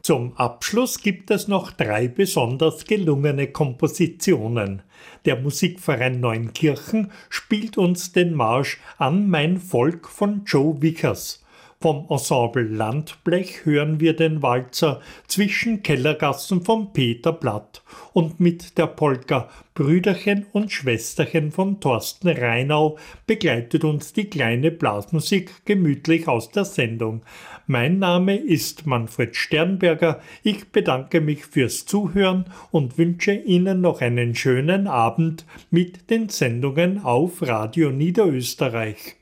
Zum Abschluss gibt es noch 3 besonders gelungene Kompositionen. Der Musikverein Neunkirchen spielt uns den Marsch An mein Volk von Joe Vickers. Vom Ensemble Landblech hören wir den Walzer Zwischen Kellergassen von Peter Blatt und mit der Polka Brüderchen und Schwesterchen von Thorsten Reinau begleitet uns die kleine Blasmusik gemütlich aus der Sendung. Mein Name ist Manfred Sternberger. Ich bedanke mich fürs Zuhören und wünsche Ihnen noch einen schönen Abend mit den Sendungen auf Radio Niederösterreich.